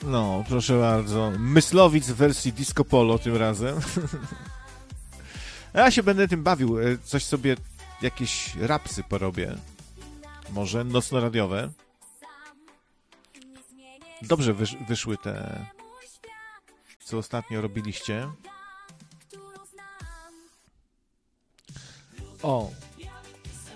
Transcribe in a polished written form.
No, proszę bardzo. Myslowic w wersji disco polo tym razem. A ja się będę tym bawił. Coś sobie, jakieś rapsy porobię. Może nocno-radiowe. Dobrze wyszły te, co ostatnio robiliście. O,